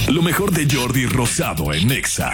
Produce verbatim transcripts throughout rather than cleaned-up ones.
Lo mejor de Jordi Rosado en Nexa.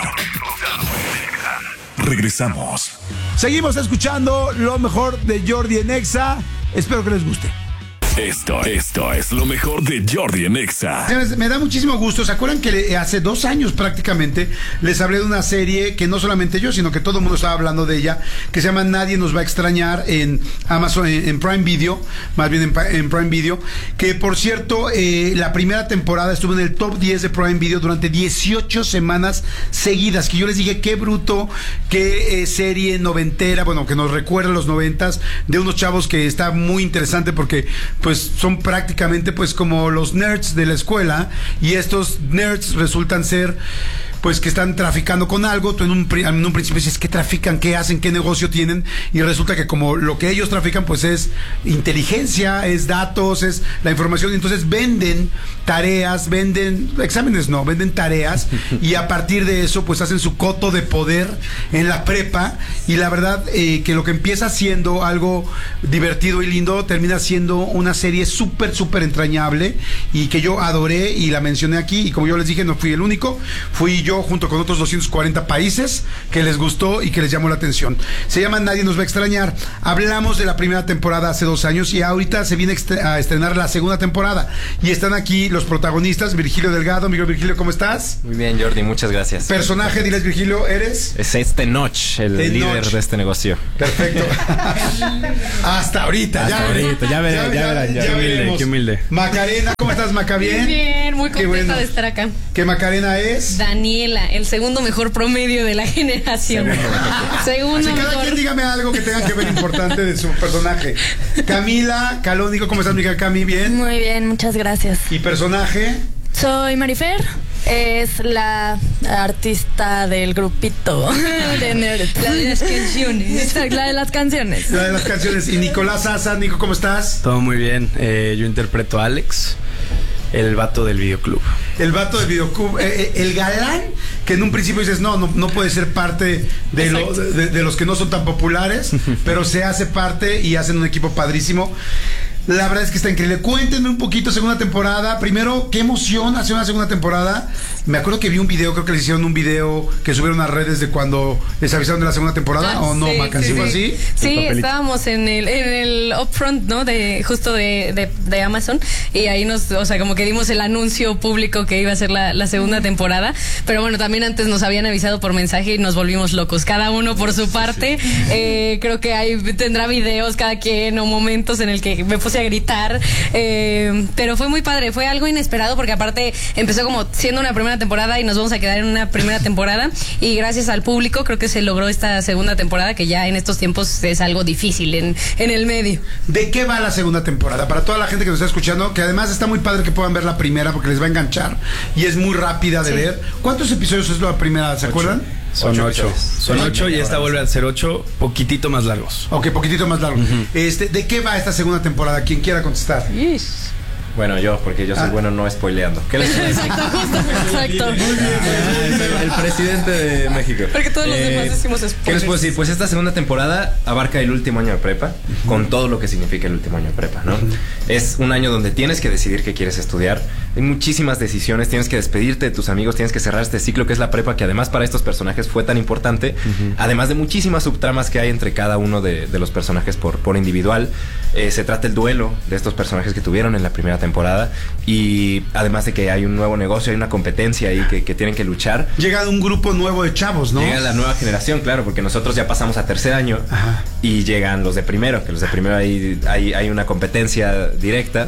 Regresamos. Seguimos escuchando lo mejor de Jordi en Nexa. Espero que les guste. Esto, esto es lo mejor de Jordi en Exa. Me da muchísimo gusto. ¿Se acuerdan que hace dos años prácticamente les hablé de una serie que no solamente yo, sino que todo el mundo estaba hablando de ella, que se llama Nadie nos va a extrañar en Amazon, en, en Prime Video, más bien en, en Prime Video, que por cierto, eh, la primera temporada estuvo en el top diez de Prime Video durante dieciocho semanas seguidas, que yo les dije, qué bruto, qué eh, serie noventera, bueno, que nos recuerda los noventas, de unos chavos que está muy interesante porque pues son prácticamente pues como los nerds de la escuela, y estos nerds resultan ser pues que están traficando con algo. Tú en un, en un principio dices, ¿qué trafican? ¿Qué hacen? ¿Qué negocio tienen? Y resulta que como lo que ellos trafican pues es inteligencia, es datos, es la información. Entonces venden tareas, venden exámenes, no, venden tareas, y a partir de eso pues hacen su coto de poder en la prepa. Y la verdad eh, que lo que empieza siendo algo divertido y lindo termina siendo una serie súper, súper entrañable, y que yo adoré y la mencioné aquí. Y como yo les dije, no fui el único, fui yo junto con otros doscientos cuarenta países que les gustó y que les llamó la atención. Se llama Nadie nos va a extrañar. Hablamos de la primera temporada hace dos años y ahorita se viene a estrenar la segunda temporada, y están aquí los protagonistas. Virgilio Delgado. Miguel Virgilio, ¿cómo estás? Muy bien, Jordi, muchas gracias. Personaje, diles, Virgilio, ¿eres? Es este Notch, el The líder Notch. de este negocio. Perfecto. Hasta ahorita. Hasta ya ahorita, ya verán, ya verán, ya. Qué humilde, qué humilde. Macarena, ¿cómo estás, Maca? ¿Bien? Bien, muy contenta bueno. de estar acá. ¿Qué Macarena es? Daniela, el segundo mejor promedio de la generación. Segundo Así, cada mejor. quien dígame algo que tenga que ver importante de su personaje. Camila Calónico, ¿cómo estás, amiga Cami? ¿Bien? Muy bien, muchas gracias. ¿Y personaje? Soy Marifer, es la artista del grupito de nerds. La de las canciones. La de las canciones. La de las canciones. ¿Y Nicolás Asa? Nico, ¿cómo estás? Todo muy bien. Eh, yo interpreto a Alex, el vato del videoclub. El vato del videoclub, eh, eh, el galán que en un principio dices, no, no, no puede ser parte de, lo, de, de los que no son tan populares, pero se hace parte y hacen un equipo padrísimo. La verdad es que está increíble. Cuéntenme un poquito, segunda temporada. Primero, qué emoción hacer una segunda temporada. Me acuerdo que vi un video, creo que les hicieron un video que subieron a redes de cuando les avisaron de la segunda temporada. Ah, ¿o no, sí, Maca? sí, ¿Sí fue sí. así? Sí, estábamos en el, en el upfront, ¿no? De, justo de, de, de Amazon. Y ahí nos, o sea, como que dimos el anuncio público que iba a ser la, la segunda temporada. Pero bueno, también antes nos habían avisado por mensaje y nos volvimos locos. Cada uno por su parte. Sí, sí. Eh, creo que ahí tendrá videos cada quien o momentos en el que me puse a gritar. Eh, pero fue muy padre, fue algo inesperado porque aparte empezó como siendo una primera temporada y nos vamos a quedar en una primera temporada, y gracias al público creo que se logró esta segunda temporada, que ya en estos tiempos es algo difícil en, en el medio. ¿De qué va la segunda temporada? Para toda la gente que nos está escuchando, que además está muy padre que puedan ver la primera porque les va a enganchar y es muy rápida de sí. ver. ¿Cuántos episodios es la primera? ¿Se ocho. acuerdan? Son ocho. Son ocho y esta vuelve a ser ocho, poquitito más largos. Ok, poquitito más largo. Uh-huh. Este, ¿de qué va esta segunda temporada? Quien quiera contestar. Yes. Bueno, yo, porque yo soy ah. bueno no spoileando. ¿Qué les parece? Exacto, justo, exacto. Muy bien, muy bien. El presidente de México. Porque todos los eh, demás decimos spoilers. ¿Qué les puedo decir? Pues esta segunda temporada abarca el último año de prepa, uh-huh. con todo lo que significa el último año de prepa, ¿no? Uh-huh. Es un año donde tienes que decidir qué quieres estudiar. Hay muchísimas decisiones, tienes que despedirte de tus amigos, tienes que cerrar este ciclo que es la prepa, que además para estos personajes fue tan importante, uh-huh. además de muchísimas subtramas que hay entre cada uno de, de los personajes por, por individual. Eh, se trata el duelo de estos personajes que tuvieron en la primera temporada, y además de que hay un nuevo negocio, hay una competencia ahí que, que tienen que luchar. Llega un grupo nuevo de chavos, ¿no? Llega la nueva generación, claro, porque nosotros ya pasamos a tercer año. Ajá. Y llegan los de primero, que los de primero hay, hay, hay una competencia directa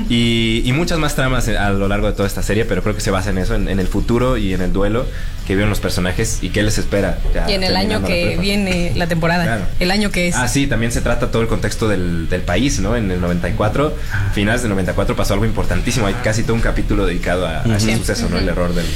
y, y muchas más tramas a lo largo de toda esta serie, pero creo que se basa en eso, en, en el futuro y en el duelo que viven los personajes y qué les espera. Ya y en el año que la viene la temporada, claro. El año que es. Ah, sí, también se trata todo el contexto del, del país, ¿no? En el noventa y cuatro, finales del noventa y cuatro pasó algo importantísimo, hay casi todo un capítulo dedicado a, a ese uh-huh. suceso, ¿no? Uh-huh. El error del,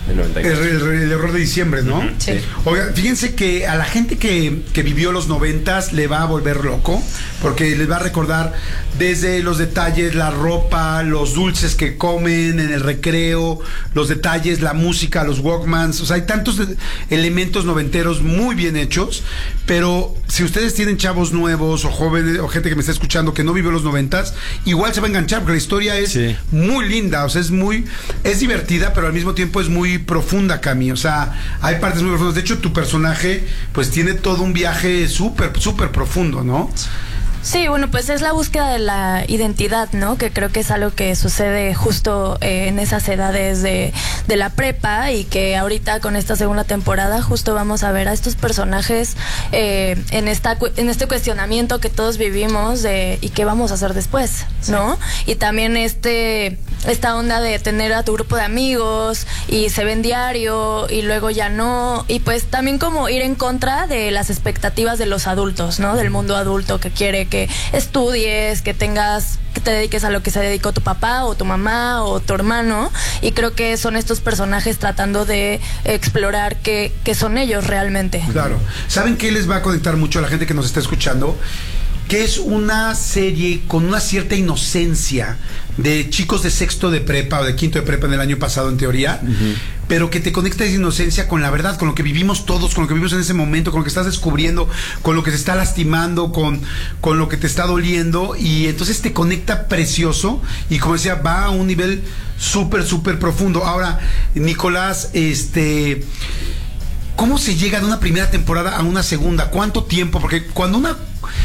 del noventa y El, cuatro. el- el error de diciembre, ¿no? Ujú, Sí. Oigan, fíjense que a la gente que, que vivió los noventas le va a volver loco, porque les va a recordar desde los detalles, la ropa, los dulces que comen en el recreo, los detalles, la música, los Walkmans, o sea, hay tantos de- elementos noventeros muy bien hechos, pero si ustedes tienen chavos nuevos o jóvenes o gente que me está escuchando que no vivió los noventas, igual se va a enganchar, porque la historia es Sí. muy linda, o sea, es muy, es divertida, pero al mismo tiempo es muy profunda, Cami, o sea, hay partes muy profundas. De hecho, tu personaje, pues, tiene todo un viaje súper, súper profundo, ¿no? Sí, bueno, pues es la búsqueda de la identidad, ¿no? Que creo que es algo que sucede justo eh, en esas edades de, de la prepa y que ahorita con esta segunda temporada justo vamos a ver a estos personajes eh, en esta cu- en este cuestionamiento que todos vivimos de y qué vamos a hacer después, ¿no? Y también este esta onda de tener a tu grupo de amigos y se ven diario y luego ya no y pues también como ir en contra de las expectativas de los adultos, ¿no? Del mundo adulto que quiere que estudies, que tengas, que te dediques a lo que se dedicó tu papá o tu mamá o tu hermano y creo que son estos personajes tratando de explorar qué, qué son ellos realmente. Claro. ¿Saben qué les va a conectar mucho a la gente que nos está escuchando? Que es una serie con una cierta inocencia de chicos de sexto de prepa o de quinto de prepa en el año pasado, en teoría, uh-huh. pero que te conecta esa inocencia con la verdad, con lo que vivimos todos, con lo que vivimos en ese momento, con lo que estás descubriendo, con lo que te está lastimando, con, con lo que te está doliendo, y entonces te conecta precioso, y como decía, va a un nivel súper, súper profundo. Ahora, Nicolás, este... ¿cómo se llega de una primera temporada a una segunda? ¿Cuánto tiempo? Porque cuando una...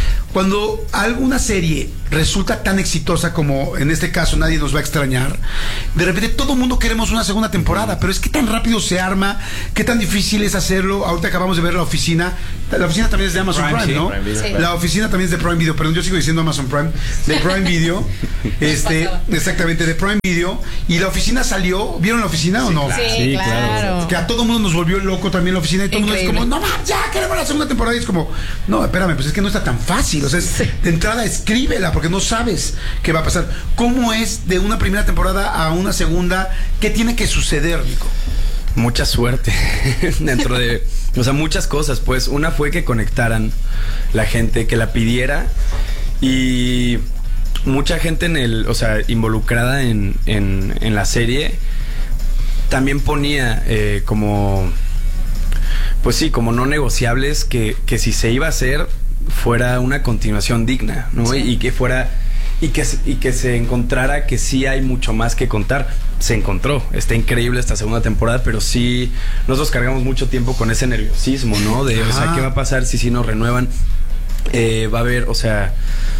Cuando alguna serie resulta tan exitosa como en este caso Nadie Nos Va a Extrañar, de repente todo el mundo queremos una segunda temporada, pero es que tan rápido se arma, qué tan difícil es hacerlo. Ahorita acabamos de ver La Oficina. La Oficina también es de Amazon Prime, Prime, ¿no? sí, Prime Video, sí. La Oficina también es de Prime Video, pero yo sigo diciendo Amazon Prime, de Prime Video. este, exactamente, de Prime Video. Y La Oficina salió, ¿vieron La Oficina o no? Sí, Sí, claro. claro. Que a todo el mundo nos volvió loco también La Oficina, y todo el mundo es Increíble. como, no, ma, ya queremos la segunda temporada, y es como, no, espérame, pues es que no está tan fácil, o sea, es, de entrada escríbela, porque no sabes qué va a pasar. ¿Cómo es de una primera temporada a una segunda? ¿Qué tiene que suceder, Nico? Mucha suerte dentro de, o sea, muchas cosas. Pues una fue que conectaran la gente, que la pidiera, y mucha gente en el, o sea, involucrada en, en, en la serie también ponía eh, como, pues sí, como no negociables que, que si se iba a hacer fuera una continuación digna, ¿no? Sí. Y que fuera y que y que se encontrara que sí hay mucho más que contar. Se encontró, está increíble esta segunda temporada, pero sí nosotros cargamos mucho tiempo con ese nerviosismo, ¿no? De, o sea, Ajá. ¿qué va a pasar si sí nos renuevan? Eh, va a haber, o sea,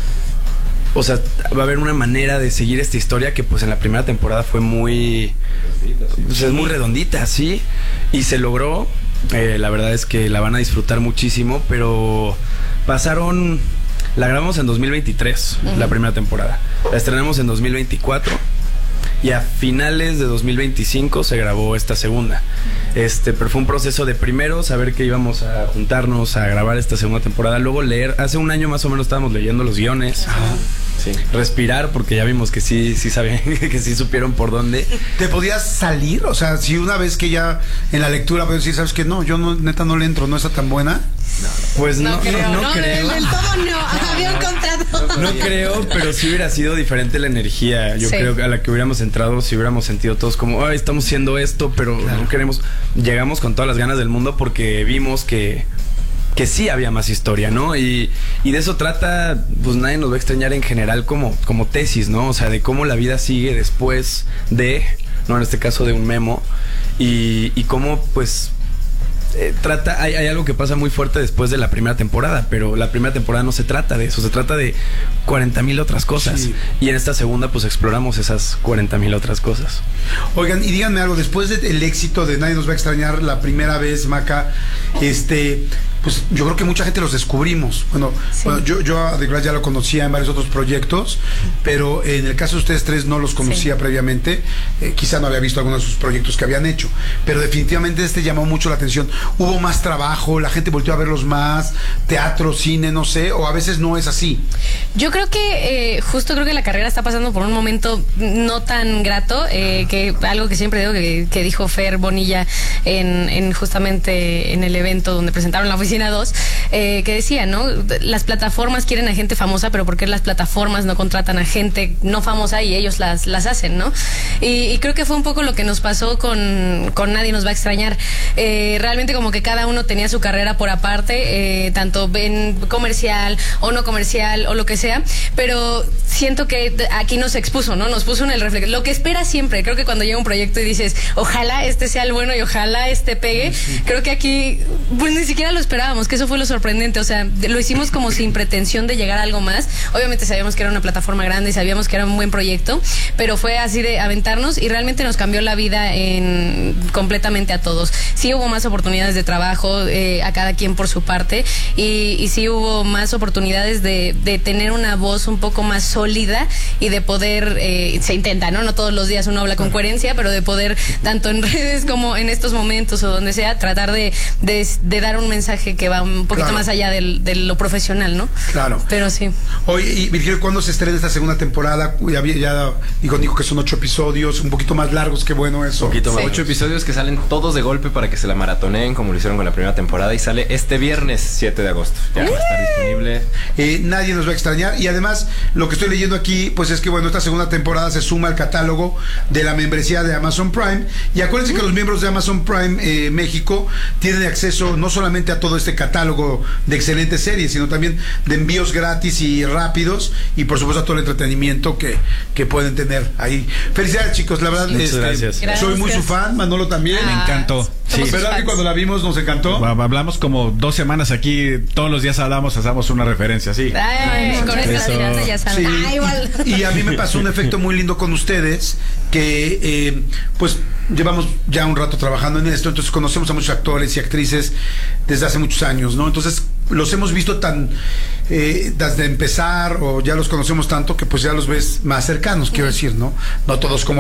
o sea, va a haber una manera de seguir esta historia que pues en la primera temporada fue muy, pues, es muy redondita, sí, y se logró. Eh, la verdad es que la van a disfrutar muchísimo, pero pasaron, la grabamos en dos mil veintitrés, uh-huh. la primera temporada, la estrenamos en dos mil veinticuatro y a finales de dos mil veinticinco se grabó esta segunda. Este, pero fue un proceso de primero saber que íbamos a juntarnos a grabar esta segunda temporada, luego leer, hace un año más o menos estábamos leyendo los guiones. Uh-huh. Sí. Respirar, porque ya vimos que sí, sí sabían, que sí supieron por dónde. ¿Te podías salir? O sea, si una vez que ya en la lectura puedes decir, ¿sabes qué? No, yo no, neta no le entro, no está tan buena. Pues no, No creo, no, no no, creo. del todo no, había un contrato. No creo, pero sí hubiera sido diferente la energía. Yo Sí. creo que a la que hubiéramos entrado, si hubiéramos sentido todos como, ay, estamos haciendo esto, pero Claro. no queremos. Llegamos con todas las ganas del mundo porque vimos que que sí había más historia, ¿no? Y, y de eso trata, pues Nadie Nos Va a Extrañar en general como, como tesis, ¿no? O sea, de cómo la vida sigue después de, no, en este caso de un memo, y, y cómo, pues, eh, trata, hay, hay algo que pasa muy fuerte después de la primera temporada, pero la primera temporada no se trata de eso, se trata de cuarenta mil otras cosas. Sí. Y en esta segunda, pues, exploramos esas cuarenta mil otras cosas. Oigan, y díganme algo, después del éxito de Nadie Nos Va a Extrañar la primera vez, Maca, este, pues yo creo que mucha gente los descubrimos. Bueno, Sí. bueno yo, yo a The Glass ya lo conocía en varios otros proyectos, pero en el caso de ustedes tres no los conocía Sí. previamente. Eh, quizá no había visto algunos de sus proyectos que habían hecho, pero definitivamente este llamó mucho la atención. Hubo más trabajo, la gente volvió a verlos más, teatro, cine, no sé, o a veces no es así. Yo creo que eh, justo creo que la carrera está pasando por un momento no tan grato, eh, que algo que siempre digo que, que dijo Fer Bonilla en, en justamente en el evento donde presentaron la oficina dos, eh, que decía, ¿no? Las plataformas quieren a gente famosa, pero ¿por qué las plataformas no contratan a gente no famosa y ellos las, las hacen, ¿no? Y, y creo que fue un poco lo que nos pasó con, con Nadie Nos Va a Extrañar. Eh, realmente como que cada uno tenía su carrera por aparte, eh, tanto en comercial o no comercial o lo que sea, pero siento que aquí nos expuso, ¿no? Nos puso en el reflejo. Lo que esperas siempre, creo que cuando llega un proyecto y dices, ojalá este sea el bueno y ojalá este pegue, sí. Creo que aquí, pues ni siquiera lo esperábamos, que eso fue lo sorprendente, o sea, lo hicimos como sin pretensión de llegar a algo más. Obviamente sabíamos que era una plataforma grande y sabíamos que era un buen proyecto, pero fue así de aventarnos y realmente nos cambió la vida en completamente a todos. Sí hubo más oportunidades de trabajo, eh, a cada quien por su parte, y, y sí hubo más oportunidades de, de tener una voz un poco más sólida y de poder, eh, se intenta, ¿no? No todos los días uno habla con coherencia, pero de poder, tanto en redes como en estos momentos o donde sea, tratar de, de, de dar un mensaje que va un poquito claro. más allá del, de lo profesional, ¿no? Claro. Pero sí. Oye, y Virgilio, ¿cuándo se estrena esta segunda temporada? Ya, ya digo, dijo que son ocho episodios, un poquito más largos, qué bueno eso. Un poquito más. Sí. Ocho episodios que salen todos de golpe para que se la maratoneen, como lo hicieron con la primera temporada, y sale este viernes siete de agosto. Ya va a estar disponible. Eh, nadie nos va a extrañar. Y además, lo que estoy leyendo aquí, pues es que bueno, esta segunda temporada se suma al catálogo de la membresía de Amazon Prime. Y acuérdense que los miembros de Amazon Prime eh, México tienen acceso no solamente a todo este catálogo de excelentes series, sino también de envíos gratis y rápidos, y por supuesto a todo el entretenimiento que, que pueden tener ahí. Felicidades, chicos, la verdad. Muchas este, gracias. Gracias. Soy muy su fan, Manolo también. Ah, Me encantó. Sí. somos ¿Verdad fans. que cuando la vimos nos encantó? Va- Hablamos como dos semanas aquí, todos los días hablamos, hacemos una referencia, sí. Ay, Ay, con eso. esta adivinanza ya saben. Sí, Ah, igual. y, y a mí me pasó un efecto muy lindo con ustedes, que eh, pues llevamos ya un rato trabajando en esto, entonces conocemos a muchos actores y actrices desde hace muchos años, ¿no? Entonces los hemos visto tan eh, desde empezar, o ya los conocemos tanto que pues ya los ves más cercanos, quiero decir, ¿no? No todos como